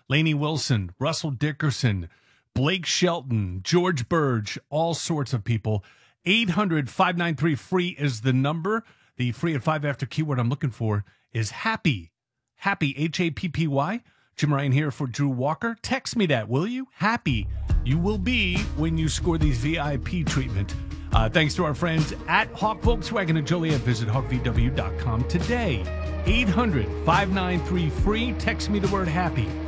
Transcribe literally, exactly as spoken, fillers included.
Lainey Wilson, Russell Dickerson, Blake Shelton, George Burge, all sorts of people. eight hundred, five nine three, free is the number. The free at five after keyword I'm looking for is happy. Happy, H A P P Y. Jim Ryan here for Drew Walker. Text me that, will you? Happy you will be when you score these V I P treatment. Uh, thanks to our friends at Hawk Volkswagen and Joliet. Visit hawk v w dot com today. eight hundred, five nine three, free. Text me the word happy.